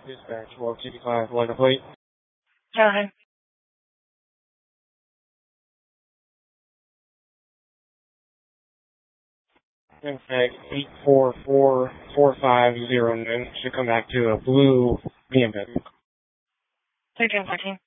Dispatch 1255, line of plate. Go ahead. In fact, 8444509 should come back to a blue BMW. 1314.